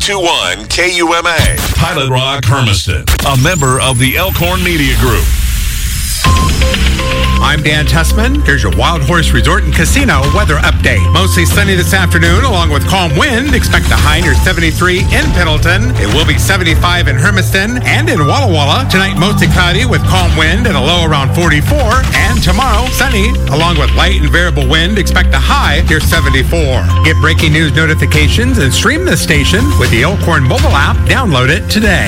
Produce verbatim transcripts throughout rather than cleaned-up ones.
ninety-two point one K U M A. Pilot Rock Hermiston, a member of the Elkhorn Media Group. I'm Dan Tessman. Here's your Wild Horse Resort and Casino weather update. Mostly sunny this afternoon, along with calm wind. Expect a high near seventy-three in Pendleton. It will be seventy-five in Hermiston and in Walla Walla. Tonight, mostly cloudy with calm wind and a low around forty-four. And tomorrow, sunny, along with light and variable wind. Expect a high near seventy-four. Get breaking news notifications and stream the station with the Elkhorn mobile app. Download it today.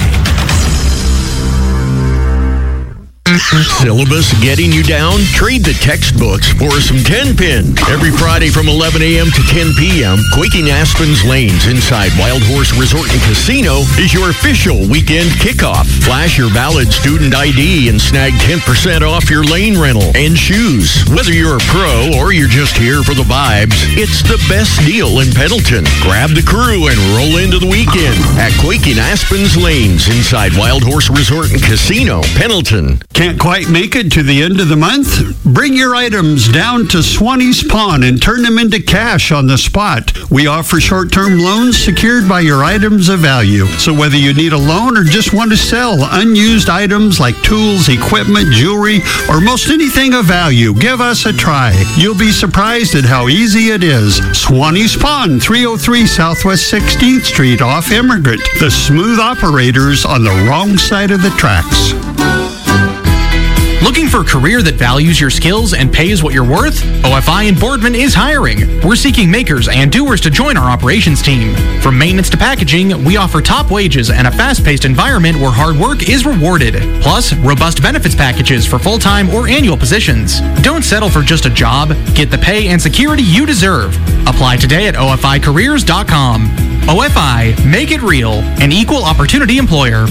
Syllabus getting you down? Trade the textbooks for some ten pin. Every Friday from eleven a.m. to ten p.m., Quaking Aspen's Lanes inside Wild Horse Resort and Casino is your official weekend kickoff. Flash your valid student I D and snag ten percent off your lane rental and shoes. Whether you're a pro or you're just here for the vibes, it's the best deal in Pendleton. Grab the crew and roll into the weekend at Quaking Aspen's Lanes inside Wild Horse Resort and Casino, Pendleton. Can't quite make it to the end of the month? Bring your items down to Swanee's Pawn and turn them into cash on the spot. We offer short-term loans secured by your items of value. So whether you need a loan or just want to sell unused items like tools, equipment, jewelry, or most anything of value, give us a try. You'll be surprised at how easy it is. Swanee's Pawn, three oh three Southwest sixteenth Street off Immigrant. The smooth operators on the wrong side of the tracks. Looking for a career that values your skills and pays what you're worth? O F I in Boardman is hiring. We're seeking makers and doers to join our operations team. From maintenance to packaging, we offer top wages and a fast-paced environment where hard work is rewarded. Plus, robust benefits packages for full-time or annual positions. Don't settle for just a job. Get the pay and security you deserve. Apply today at O F I careers dot com. O F I, make it real. An equal opportunity employer.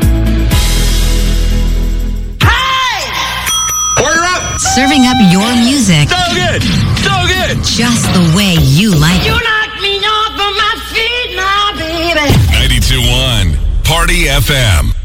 Serving up your music. So good! So good! Just the way you like it. You knock me off of my feet now, baby. ninety-two point one Party F M.